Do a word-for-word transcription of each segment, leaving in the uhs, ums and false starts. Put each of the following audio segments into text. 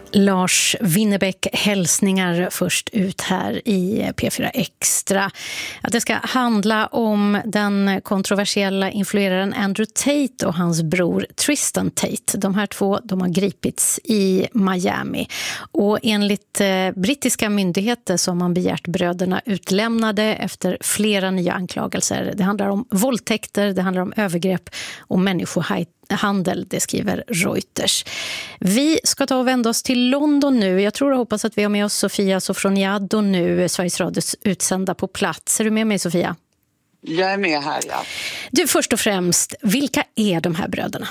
Lars Winnerbäck, hälsningar först ut här i P fyra Extra. Att det ska handla om den kontroversiella influeraren Andrew Tate och hans bror Tristan Tate. De här två de har gripits i Miami. Och enligt eh, brittiska myndigheter så har man begärt bröderna utlämnade efter flera nya anklagelser. Det handlar om våldtäkter, det handlar om övergrepp och människohandel. Handel, det skriver Reuters. Vi ska ta och vända oss till London nu. Jag tror och hoppas att vi har med oss Sofia Sofroniado nu, Sveriges Radios utsända på plats. Är du med mig, Sofia? Jag är med här, ja. Du, först och främst, vilka är de här bröderna?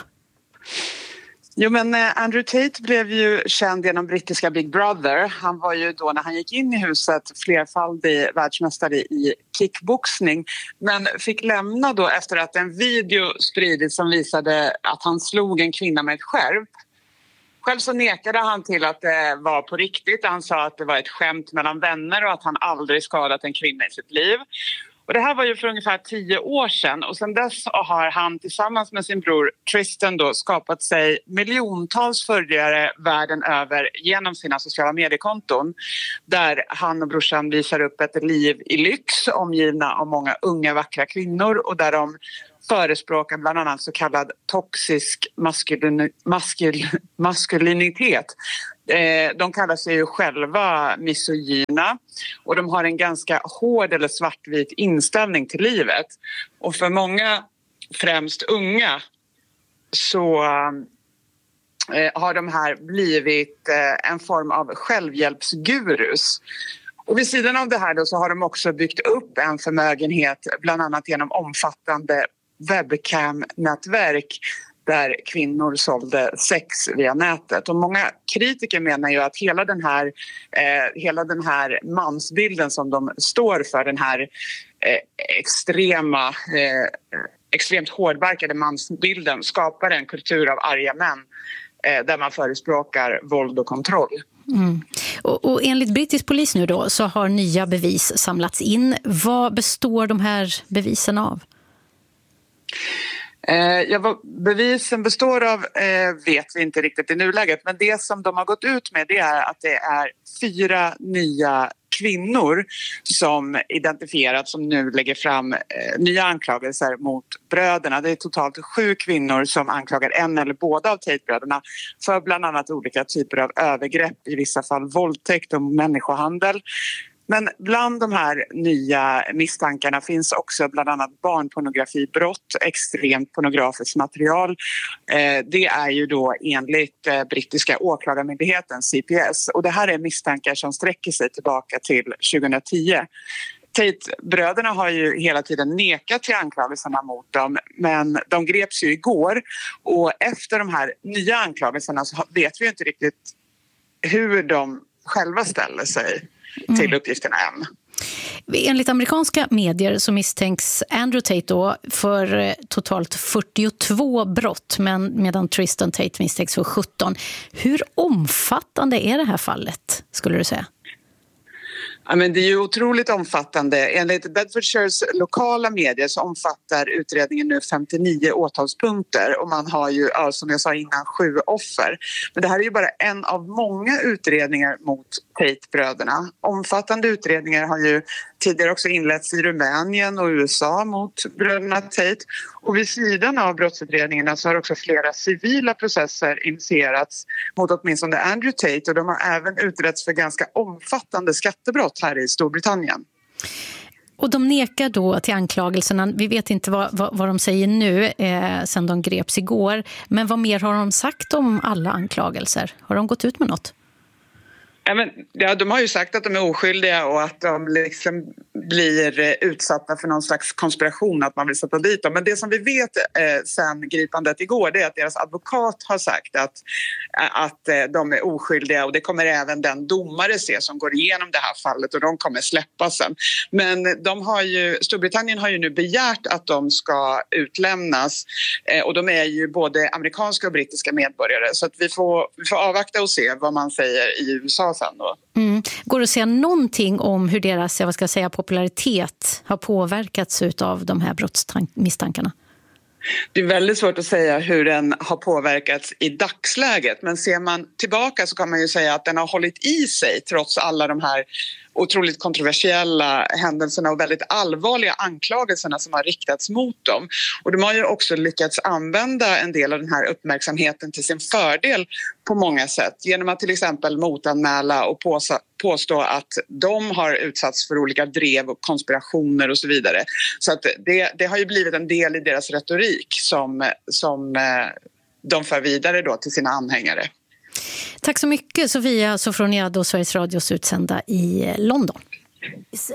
Jo, men Andrew Tate blev ju känd genom brittiska Big Brother. Han var ju då när han gick in i huset flerfaldig världsmästare i kickboxning, men fick lämna då efter att en video spridits som visade att han slog en kvinna med ett skärp. Själv så nekade han till att det var på riktigt. Han sa att det var ett skämt mellan vänner och att han aldrig skadat en kvinna i sitt liv. Och det här var ju för ungefär tio år sedan, och sedan dess har han tillsammans med sin bror Tristan då skapat sig miljontals följare världen över genom sina sociala mediekonton, där han och brorsan visar upp ett liv i lyx omgivna av många unga vackra kvinnor, och där de förespråkar bland annat så kallad toxisk maskulin, maskul, maskulinitet. De kallar sig ju själva misogyna, och de har en ganska hård eller svartvit inställning till livet. Och för många, främst unga, så har de här blivit en form av självhjälpsgurus. Och vid sidan av det här då så har de också byggt upp en förmögenhet, bland annat genom omfattande webcam-nätverk där kvinnor sålde sex via nätet. Och många kritiker menar ju att hela den här, eh, hela den här mansbilden som de står för, den här eh, extrema, eh, extremt hårdbarkade mansbilden, skapar en kultur av arga män eh, där man förespråkar våld och kontroll. Mm. Och, och enligt brittisk polis nu då så har nya bevis samlats in. Vad består de här bevisen av? Eh, ja, vad bevisen består av eh, vet vi inte riktigt i nuläget, men det som de har gått ut med det är att det är fyra nya kvinnor som identifierats som nu lägger fram eh, nya anklagelser mot bröderna. Det är totalt sju kvinnor som anklagar en eller båda av Tate-bröderna för bland annat olika typer av övergrepp, i vissa fall våldtäkt och människohandel. Men bland de här nya misstankarna finns också bland annat barnpornografibrott, extremt pornografiskt material. Eh, det är ju då enligt eh, brittiska åklagarmyndigheten C P S, och det här är misstankar som sträcker sig tillbaka till tjugohundratio. Tate-bröderna har ju hela tiden nekat till anklagelserna mot dem, men de greps ju igår, och efter de här nya anklagelserna så vet vi inte riktigt hur de själva ställer sig till uppgifterna än. Enligt amerikanska medier så misstänks Andrew Tate då för totalt fyrtiotvå brott, men medan Tristan Tate misstänks för sjutton. Hur omfattande är det här fallet, skulle du säga? Ja, men det är ju otroligt omfattande. Enligt Bedfordshires lokala medier så omfattar utredningen nu femtionio åtalspunkter, och man har ju, ja, som jag sa innan, sju offer. Men det här är ju bara en av många utredningar mot Tate-bröderna. Omfattande utredningar har ju tidigare också inletts i Rumänien och U S A mot bröderna Tate. Och vid sidan av brottsutredningarna så har också flera civila processer initierats mot åtminstone Andrew Tate, och de har även utretts för ganska omfattande skattebrott här i Storbritannien. Och de nekar då till anklagelserna. Vi vet inte vad, vad, vad de säger nu eh, sedan de greps igår. Men vad mer har de sagt om alla anklagelser? Har de gått ut med något? Ja, men, ja, de har ju sagt att de är oskyldiga och att de liksom blir utsatta för någon slags konspiration, att man vill sätta dit dem. Men det som vi vet eh, sen gripandet igår, det är att deras advokat har sagt att, att eh, de är oskyldiga, och det kommer även den domare se som går igenom det här fallet, och de kommer släppas sen. Men de har ju, Storbritannien har ju nu begärt att de ska utlämnas, eh, och de är ju både amerikanska och brittiska medborgare, så att vi får, vi får avvakta och se vad man säger i U S A sen då. Mm. Går det att säga någonting om hur deras, vad ska jag säga, popularitet har påverkats av de här brottsmisstankarna? Det är väldigt svårt att säga hur den har påverkats i dagsläget, men ser man tillbaka så kan man ju säga att den har hållit i sig trots alla de här otroligt kontroversiella händelserna och väldigt allvarliga anklagelserna som har riktats mot dem. Och de har ju också lyckats använda en del av den här uppmärksamheten till sin fördel på många sätt, genom att till exempel motanmäla och påstå att de har utsatts för olika drev och konspirationer och så vidare. Så att det, det har ju blivit en del i deras retorik som, som de för vidare då till sina anhängare. Tack så mycket, Sofia Sofroniadou, Sveriges Radios utsända i London.